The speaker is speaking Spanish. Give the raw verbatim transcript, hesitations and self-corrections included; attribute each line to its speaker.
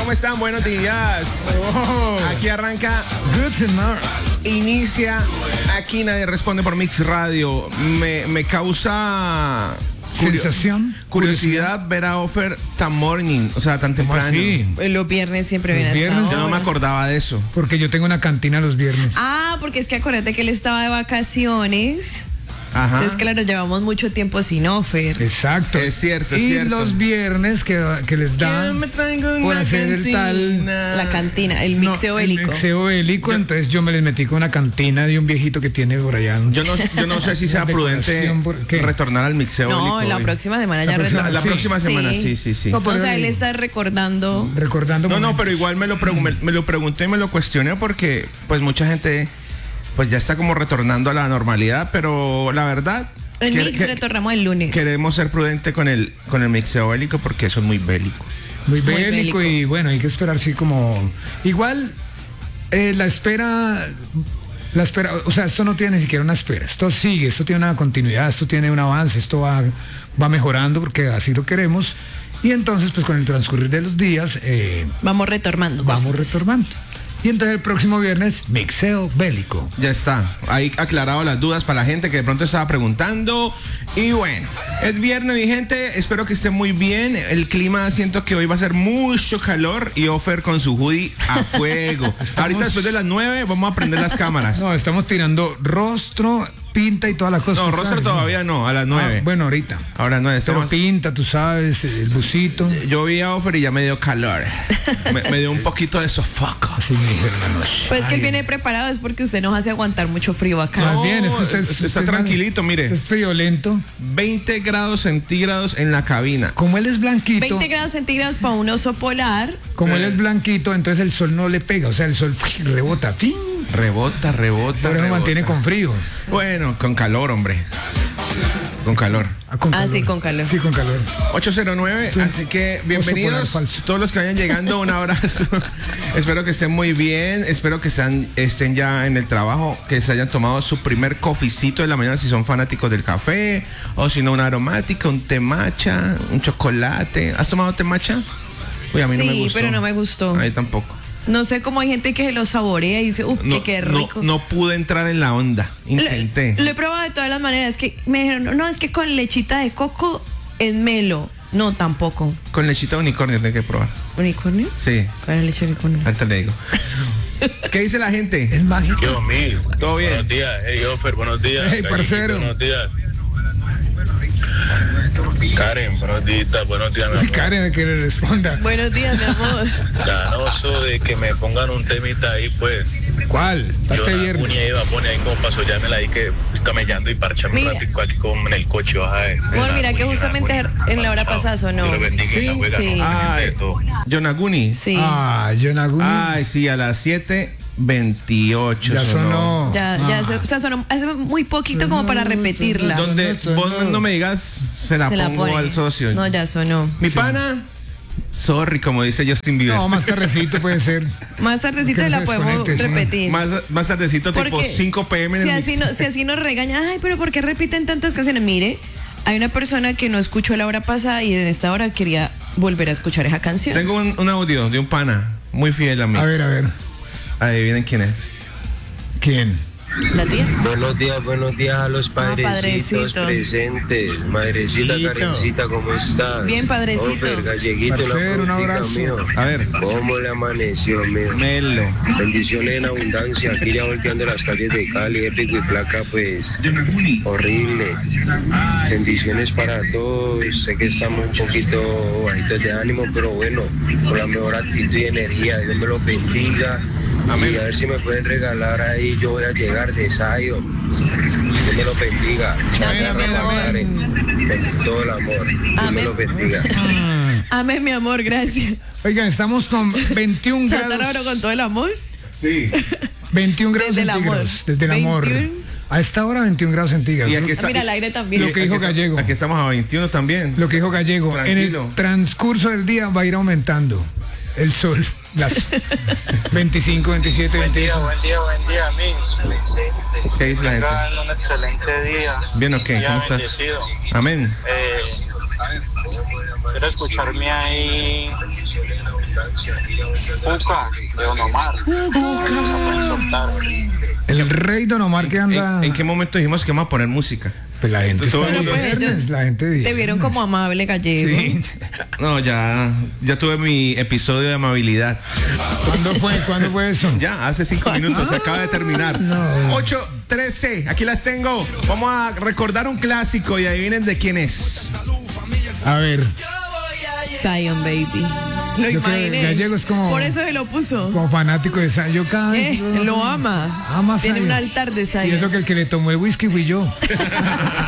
Speaker 1: ¿cómo están? Buenos días.
Speaker 2: Oh.
Speaker 1: Aquí arranca.
Speaker 2: Good morning.
Speaker 1: Inicia. Aquí nadie responde por Mix Radio. Me, me causa.
Speaker 2: ¿Sensación?
Speaker 1: Curiosidad ver a Offer tan morning, o sea, tan temprano.
Speaker 2: Sí.
Speaker 3: Los viernes siempre viene
Speaker 2: Los
Speaker 3: hasta
Speaker 2: viernes,
Speaker 1: Yo no me
Speaker 3: ahora.
Speaker 1: acordaba de eso.
Speaker 2: Porque yo tengo una cantina los viernes.
Speaker 3: Ah, porque es que acuérdate que él estaba de vacaciones.
Speaker 1: Ajá.
Speaker 3: Entonces, claro, llevamos mucho tiempo sin offer.
Speaker 2: Exacto.
Speaker 1: Es cierto, es
Speaker 2: y
Speaker 1: cierto.
Speaker 2: los viernes que, que les dan
Speaker 1: me traigo
Speaker 2: por
Speaker 1: una
Speaker 2: hacer el tal-
Speaker 1: cantina.
Speaker 3: La cantina, el
Speaker 2: No,
Speaker 3: mixeo
Speaker 2: el
Speaker 3: bélico.
Speaker 2: mixeo bélico,
Speaker 1: Yo-
Speaker 2: entonces yo me les metí con una cantina de un viejito que tiene por allá. un-
Speaker 1: Yo no, yo no sé si sea
Speaker 2: Una
Speaker 1: prudente
Speaker 2: decoración, ¿por qué?
Speaker 1: retornar al mixeo.
Speaker 3: No,
Speaker 1: bélico
Speaker 3: la
Speaker 1: hoy.
Speaker 3: próxima semana
Speaker 2: La
Speaker 3: ya
Speaker 2: próxima-
Speaker 3: retorna.
Speaker 1: La
Speaker 2: Sí.
Speaker 1: próxima semana, sí, sí, sí.
Speaker 2: No,
Speaker 3: O sea,
Speaker 2: Pero-
Speaker 3: él está recordando.
Speaker 2: Recordando.
Speaker 1: No, no,
Speaker 2: momentos.
Speaker 1: pero igual me lo, pregu- me, me lo pregunté y me lo cuestioné porque pues mucha gente pues ya está como retornando a la normalidad, pero la verdad
Speaker 3: El
Speaker 1: que-
Speaker 3: mix
Speaker 1: que-
Speaker 3: retornamos el lunes.
Speaker 1: queremos ser prudentes con el con el mixeo bélico porque eso es muy bélico.
Speaker 2: Muy
Speaker 3: Muy
Speaker 2: bélico,
Speaker 3: bélico.
Speaker 2: y bueno, hay que esperar así como igual eh, la espera la espera, o sea, esto no tiene ni siquiera una espera, esto sigue, esto tiene una continuidad, esto tiene un avance, esto va, va mejorando porque así lo queremos y entonces pues con el transcurrir de los días eh,
Speaker 3: Vamos retornando.
Speaker 2: vamos
Speaker 3: cositas.
Speaker 2: retomando. Y entonces el próximo viernes, mixeo bélico.
Speaker 1: Ya está, ahí aclarado las dudas para la gente que de pronto estaba preguntando. Y bueno, es viernes, mi gente, espero que esté muy bien. El clima, siento que hoy va a ser mucho calor y Offer con su hoodie a fuego. Ahorita después de las nueve vamos a prender las cámaras.
Speaker 2: No, estamos tirando rostro, pinta y todas las cosas.
Speaker 1: No,
Speaker 2: tú
Speaker 1: rostro
Speaker 2: sabes,
Speaker 1: todavía no, a las nueve.
Speaker 2: Ah, bueno, ahorita.
Speaker 1: Ahora no,
Speaker 2: Pero
Speaker 1: estamos...
Speaker 2: pinta, tú sabes, el busito.
Speaker 1: Yo vi a Offer y ya me dio calor. Me, me dio un poquito de sofoco.
Speaker 2: Así me dijeron anoche.
Speaker 3: Pues que él
Speaker 2: Ay,
Speaker 3: viene preparado es porque usted nos hace aguantar mucho frío acá.
Speaker 2: Más bien, es que usted,
Speaker 1: está
Speaker 2: usted es más-
Speaker 1: tranquilito, mire.
Speaker 2: usted es friolento.
Speaker 1: veinte grados centígrados en la cabina.
Speaker 2: Como él es blanquito,
Speaker 3: veinte grados centígrados para un oso polar.
Speaker 2: como él es blanquito, entonces el sol no le pega. O sea, el sol ¡fui! Rebota. ¡Fin!
Speaker 1: Rebota, rebota.
Speaker 2: Por eso
Speaker 1: rebota.
Speaker 2: mantiene con frío.
Speaker 1: Bueno, con calor, hombre. Con calor.
Speaker 2: Ah, con
Speaker 3: Ah,
Speaker 2: calor.
Speaker 3: sí, con calor.
Speaker 2: Sí, con calor.
Speaker 1: ocho cero nueve,
Speaker 2: Sí.
Speaker 1: así que
Speaker 2: Oso
Speaker 1: bienvenidos
Speaker 2: polar falso.
Speaker 1: todos los que vayan llegando, un abrazo. Espero que estén muy bien, espero que sean, estén ya en el trabajo, que se hayan tomado su primer cofecito de la mañana si son fanáticos del café, o si no una aromática, un té matcha, un chocolate. ¿Has tomado té matcha? Uy, a mí no me
Speaker 3: Sí,
Speaker 1: gustó.
Speaker 3: pero no me gustó.
Speaker 1: A mí tampoco.
Speaker 3: No sé cómo hay gente que se lo saborea y dice, uff,
Speaker 1: No,
Speaker 3: que qué
Speaker 1: no-
Speaker 3: rico.
Speaker 1: no pude entrar en la onda,
Speaker 3: Lo-
Speaker 1: intenté.
Speaker 3: Lo, he probado de todas las maneras. Que me dijeron, no, es que con lechita de coco es melo. No, tampoco.
Speaker 1: Con lechita de unicornio tengo que probar.
Speaker 3: ¿Unicornio?
Speaker 1: Sí,
Speaker 3: ¿Cuál es leche de unicornio?
Speaker 1: ahorita le digo. ¿Qué dice la gente?
Speaker 2: Es mágico.
Speaker 4: Yo, mí.
Speaker 1: Todo bien.
Speaker 4: Buenos días. Hey, Offer, buenos días.
Speaker 2: Hey, parcero.
Speaker 4: Buenos días. Karen, buenos días. Buenos días, mi amor.
Speaker 2: Karen, que le responda.
Speaker 3: Buenos días, mi amor.
Speaker 4: Ganoso de que me pongan un temita ahí, pues.
Speaker 2: ¿Cuál? Para
Speaker 4: Yo
Speaker 2: este
Speaker 4: una
Speaker 2: viernes.
Speaker 4: cuña iba a poner ahí como paso, ya me la di que camellando y parchame un
Speaker 3: Mira.
Speaker 4: ratico aquí como en el coche. Baja de,
Speaker 3: Amor,
Speaker 4: de
Speaker 3: mira que
Speaker 4: Naguni,
Speaker 3: justamente
Speaker 4: Naguni.
Speaker 3: en la hora
Speaker 4: Chao.
Speaker 3: pasada sonó.
Speaker 4: Dios lo bendiga y
Speaker 1: Sí,
Speaker 4: la juega,
Speaker 3: sí.
Speaker 4: ¿no?
Speaker 1: Ay,
Speaker 4: De todo.
Speaker 1: Yonaguni.
Speaker 3: Sí.
Speaker 2: Ah, Yonaguni.
Speaker 1: Ay, sí, a las siete veintiocho.
Speaker 2: Ya sonó.
Speaker 3: Ya, ya,
Speaker 2: Ah.
Speaker 3: se- o sea, sonó hace muy poquito como para repetirla.
Speaker 1: Donde
Speaker 2: Sonó,
Speaker 1: vos
Speaker 2: sonó.
Speaker 1: no me digas, se la
Speaker 3: Se la
Speaker 1: pongo
Speaker 3: pone.
Speaker 1: al socio.
Speaker 3: No, ya sonó.
Speaker 1: Mi pana, sorry, como dice Justin Bieber.
Speaker 2: No, más tardecito puede ser.
Speaker 3: Más tardecito
Speaker 2: Que no
Speaker 3: la
Speaker 2: se
Speaker 3: podemos
Speaker 2: desconecte, sí.
Speaker 3: repetir.
Speaker 1: más, más tardecito, tipo
Speaker 3: Porque
Speaker 1: cinco pm en
Speaker 3: si
Speaker 1: el
Speaker 3: así,
Speaker 1: mix.
Speaker 3: no, si así nos regaña, ay, pero ¿por qué repiten tantas canciones? Mire, hay una persona que no escuchó la hora pasada y en esta hora quería volver a escuchar esa canción.
Speaker 1: Tengo un, un audio de un pana muy fiel a mí.
Speaker 2: A ver, a ver.
Speaker 1: Adivinen quién es.
Speaker 2: ¿Quién?
Speaker 3: ¿La tía?
Speaker 5: Buenos días, buenos días a los padrecitos
Speaker 3: padrecito.
Speaker 5: presentes. Madrecita,
Speaker 2: Hijito.
Speaker 5: Karencita, ¿cómo estás?
Speaker 3: Bien, padrecito.
Speaker 5: Offer, galleguito,
Speaker 2: Parcero, un
Speaker 5: la frutica,
Speaker 2: abrazo.
Speaker 5: mío.
Speaker 1: A ver,
Speaker 5: ¿Cómo le amaneció, mío?
Speaker 1: Melo.
Speaker 5: Bendiciones en abundancia. Aquí ya volteando las calles de Cali, épico y placa, pues horrible. Bendiciones para todos. Sé que estamos un poquito bajitos de ánimo, pero bueno, con la mejor actitud y energía. Dios me los bendiga.
Speaker 1: Amén.
Speaker 5: Y a ver si me pueden regalar ahí. Yo voy a llegar de Zion. Dios me los bendiga.
Speaker 3: Amén,
Speaker 5: Amén,
Speaker 3: amén.
Speaker 5: Con todo el amor. Dios me
Speaker 3: Amén.
Speaker 5: los bendiga.
Speaker 3: Amén, mi amor, gracias.
Speaker 2: Oigan, estamos con veintiún
Speaker 3: ¿Está raro
Speaker 2: grados.
Speaker 3: con todo el amor?
Speaker 1: Sí.
Speaker 2: veintiún grados
Speaker 3: Desde el amor.
Speaker 2: centígrados. Desde el amor.
Speaker 3: veintiún.
Speaker 2: A esta hora veintiún grados centígrados.
Speaker 1: Y aquí
Speaker 3: Ah,
Speaker 1: está.
Speaker 3: mira, el aire también.
Speaker 2: Lo que dijo
Speaker 1: aquí está-
Speaker 2: Gallego.
Speaker 1: Aquí estamos a veintiuno también.
Speaker 2: Lo que dijo Gallego,
Speaker 1: Tranquilo.
Speaker 2: en el transcurso del día va a ir aumentando el sol. Las veinticinco, veintisiete,
Speaker 6: Buen día,
Speaker 2: veintiocho.
Speaker 6: buen día, buen día, Mix.
Speaker 1: ¿Qué dice la gente?
Speaker 6: Tengan un excelente día.
Speaker 1: Bien, ok,
Speaker 6: Día
Speaker 1: ¿cómo estás?
Speaker 6: bendecido.
Speaker 1: Amén.
Speaker 6: Eh, quiero escucharme ahí Juca, de Don Omar. No se pueden soltar.
Speaker 2: El rey Don Omar que anda.
Speaker 1: ¿En, en qué momento dijimos que vamos a poner música?
Speaker 2: Pues la gente
Speaker 1: Todo
Speaker 2: está
Speaker 1: el
Speaker 2: de
Speaker 1: mundo-
Speaker 2: viernes,
Speaker 3: Ellos
Speaker 2: la gente de
Speaker 3: Te vieron
Speaker 2: viernes.
Speaker 3: como amable gallego.
Speaker 2: Sí.
Speaker 1: No, ya, ya tuve mi episodio de amabilidad.
Speaker 2: ¿Cuándo fue? ¿Cuándo fue eso?
Speaker 1: Ya, hace cinco minutos, se acaba de terminar.
Speaker 2: No.
Speaker 1: ocho trece, aquí las tengo. Vamos a recordar un clásico y adivinen de quién es.
Speaker 2: A ver,
Speaker 3: Zion, baby. Lo
Speaker 2: Yo creo que
Speaker 3: imaginé.
Speaker 2: Gallego es como-
Speaker 3: Por eso se lo puso.
Speaker 2: como fanático de Zion, yo cada vez
Speaker 3: Eh, lo ama.
Speaker 2: Ama
Speaker 3: Tiene
Speaker 2: Zion.
Speaker 3: un altar de Zion.
Speaker 2: Y eso que el que le tomó el whisky fui yo.